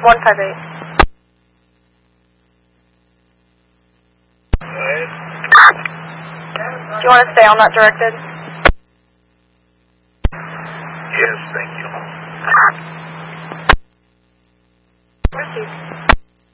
158. Do you want to stay on that directed? Yes, thank you.